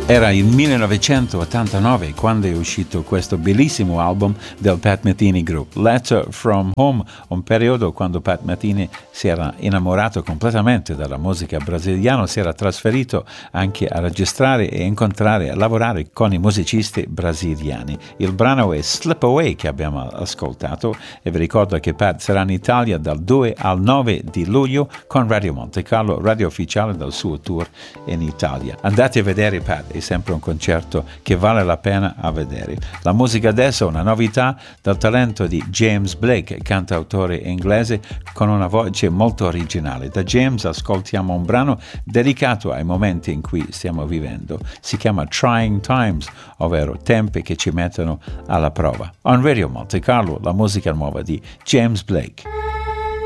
Era il 1989 quando è uscito questo bellissimo album del Pat Metheny Group, Letter from Home, un periodo quando Pat Metheny si era innamorato completamente della musica brasiliana, si era trasferito anche a registrare e incontrare e lavorare con i musicisti brasiliani. Il brano è Slip Away che abbiamo ascoltato e vi ricordo che Pat sarà in Italia dal 2 al 9 di luglio con Radio Monte Carlo, radio ufficiale del suo tour in Italia. Andate a vedere Pat, è sempre un concerto che vale la pena a vedere. La musica adesso è una novità del talento di James Blake, cantautore inglese con una voce molto originale. Da James ascoltiamo un brano dedicato ai momenti in cui stiamo vivendo. Si chiama Trying Times, ovvero tempi che ci mettono alla prova. On Radio Monte Carlo, la musica nuova di James Blake.